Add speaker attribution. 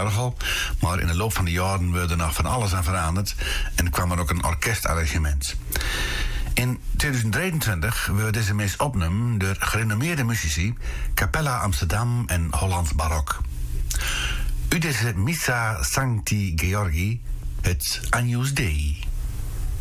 Speaker 1: orgel. Maar in de loop van de jaren werd er nog van alles aan veranderd. En kwam er ook een orkestarrangement. In 2023 werd deze mis opgenomen door gerenommeerde muzici, Capella Amsterdam en Hollands Barok. U deze Missa Sancti Georgi, het Agnus Dei.